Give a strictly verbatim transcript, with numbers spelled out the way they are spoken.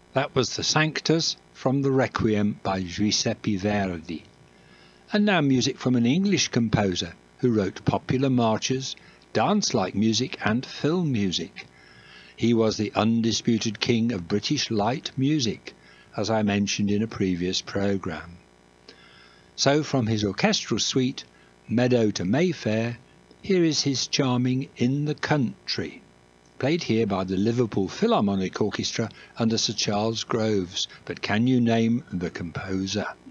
That was the Sanctus from the Requiem by Giuseppe Verdi. And now music from an English composer who wrote popular marches, dance-like music and film music. He was the undisputed king of British light music, as I mentioned in a previous programme. So from his orchestral suite, Meadow to Mayfair, here is his charming In the Country, played here by the Liverpool Philharmonic Orchestra under Sir Charles Groves. But can you name the composer?